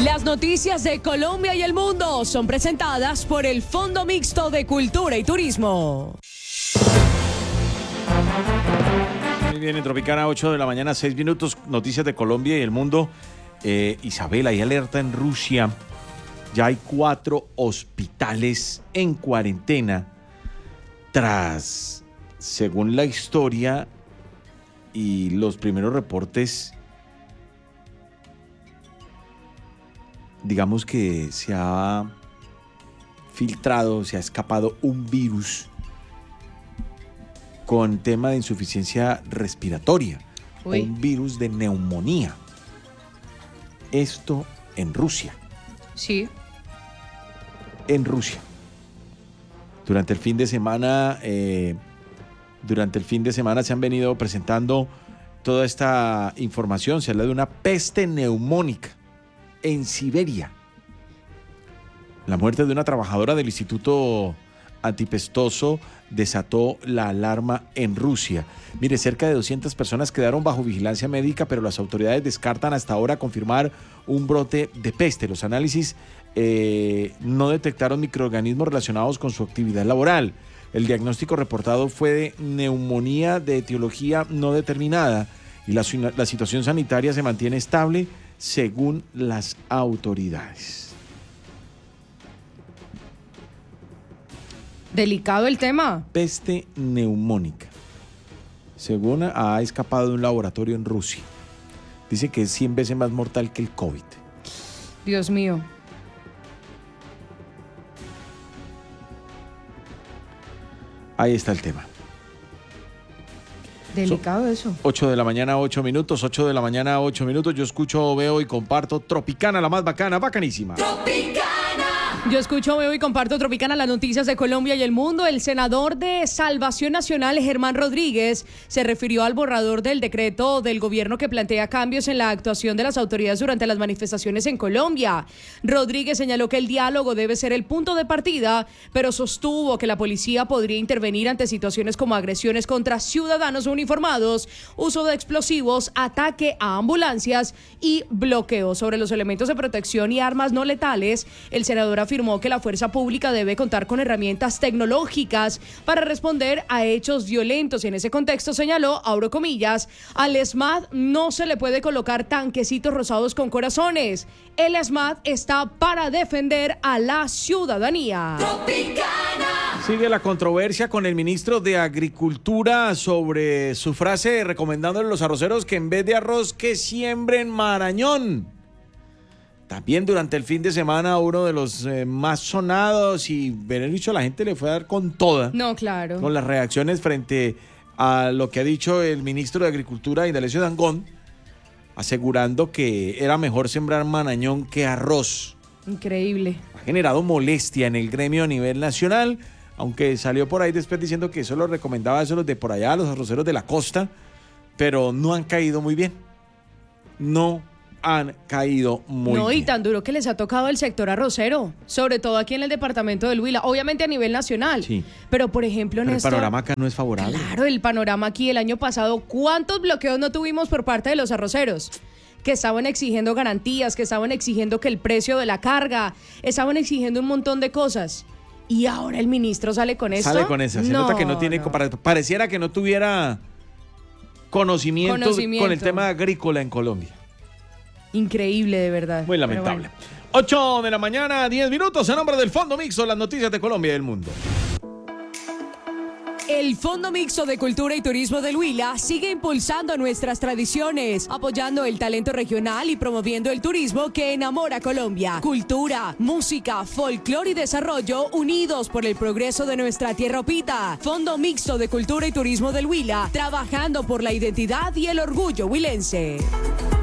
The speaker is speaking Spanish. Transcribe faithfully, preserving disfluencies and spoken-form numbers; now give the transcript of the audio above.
Las noticias de Colombia y el mundo son presentadas por el Fondo Mixto de Cultura y Turismo. Muy bien, en Tropicana, ocho de la mañana, seis minutos, noticias de Colombia y el mundo. Eh, Isabel, hay alerta en Rusia. Ya hay cuatro hospitales en cuarentena tras, según la historia y los primeros reportes, digamos que se ha filtrado, se ha escapado un virus con tema de insuficiencia respiratoria, Uy. un virus de neumonía. Esto en Rusia. Sí. En Rusia. Durante el fin de semana, eh, durante el fin de semana se han venido presentando toda esta información. Se habla de una peste neumónica en Siberia. La muerte de una trabajadora del Instituto Antipestoso desató la alarma en Rusia. Mire, cerca de doscientas personas quedaron bajo vigilancia médica, pero las autoridades descartan hasta ahora confirmar un brote de peste. Los análisis eh, no detectaron microorganismos relacionados con su actividad laboral. El diagnóstico reportado fue de neumonía de etiología no determinada y la, la situación sanitaria se mantiene estable según las autoridades. Delicado el tema. Peste neumónica. Según ha escapado de un laboratorio en Rusia. Dice que es cien veces más mortal que el COVID. Dios mío. Ahí está el tema. Delicado eso. ocho de la mañana, ocho minutos. ocho de la mañana, ocho minutos. Yo escucho, veo y comparto Tropicana, la más bacana, bacanísima. Tropicana. Yo escucho, veo y comparto Tropicana, las noticias de Colombia y el mundo. El senador de Salvación Nacional, Germán Rodríguez, se refirió al borrador del decreto del gobierno que plantea cambios en la actuación de las autoridades durante las manifestaciones en Colombia. Rodríguez señaló que el diálogo debe ser el punto de partida, pero sostuvo que la policía podría intervenir ante situaciones como agresiones contra ciudadanos uniformados, uso de explosivos, ataque a ambulancias y bloqueo. Sobre los elementos de protección y armas no letales, el senador afirmó afirmó que la fuerza pública debe contar con herramientas tecnológicas para responder a hechos violentos y en ese contexto señaló, abro comillas, al ESMAD no se le puede colocar tanquecitos rosados con corazones. El ESMAD está para defender a la ciudadanía. Tropicana. Sigue la controversia con el ministro de Agricultura sobre su frase recomendándole a los arroceros que en vez de arroz que siembren marañón. También durante el fin de semana uno de los eh, más sonados y, bien dicho, la gente le fue a dar con toda. No, claro. Con las reacciones frente a lo que ha dicho el ministro de Agricultura, Indalecio Dangond, asegurando que era mejor sembrar marañón que arroz. Increíble. Ha generado molestia en el gremio a nivel nacional, aunque salió por ahí después diciendo que eso lo recomendaba a esos los de por allá, los arroceros de la costa, pero no han caído muy bien. No han caído muy no, bien. Y tan duro que les ha tocado el sector arrocero, sobre todo aquí en el departamento del Huila, obviamente a nivel nacional. Sí. Pero, por ejemplo, Pero Néstor, el panorama acá no es favorable. Claro, el panorama aquí el año pasado, ¿cuántos bloqueos no tuvimos por parte de los arroceros? Que estaban exigiendo garantías, que estaban exigiendo que el precio de la carga, estaban exigiendo un montón de cosas. Y ahora el ministro sale con esto. Sale con esa. Se no, nota que no tiene... no. Pareciera que no tuviera conocimiento, Conocimiento con el tema agrícola en Colombia. Increíble, de verdad. Muy lamentable. ocho de la mañana, diez minutos, en nombre del Fondo Mixto, las noticias de Colombia y del mundo. El Fondo Mixto de Cultura y Turismo del Huila sigue impulsando nuestras tradiciones, apoyando el talento regional y promoviendo el turismo que enamora a Colombia. Cultura, música, folclore y desarrollo unidos por el progreso de nuestra tierra opita. Fondo Mixto de Cultura y Turismo del Huila, trabajando por la identidad y el orgullo huilense.